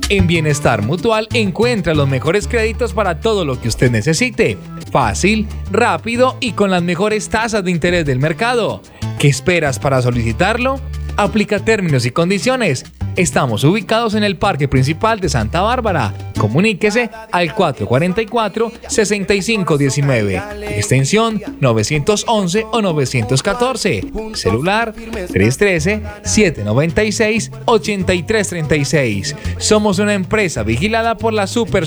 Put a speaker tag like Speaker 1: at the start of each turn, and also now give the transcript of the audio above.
Speaker 1: En Bienestar Mutual encuentra los mejores créditos para todo lo que usted necesite. Fácil, rápido y con las mejores tasas de interés del mercado. ¿Qué esperas para solicitarlo? Aplica términos y condiciones. Estamos ubicados en el Parque Principal de Santa Bárbara. Comuníquese al 444-6519, extensión 911 o 914, celular 313-796-8336. Somos una empresa vigilada por la Supersolidaridad.